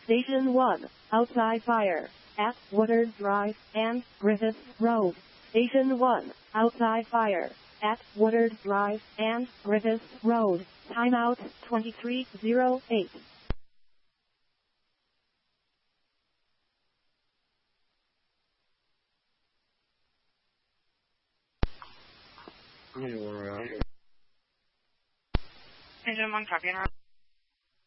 Station 1, outside fire, at Woodard Drive and Griffith Road. Station 1, outside fire, at Woodard Drive and Griffith Road. Timeout 2308. Engine 1, copy and route.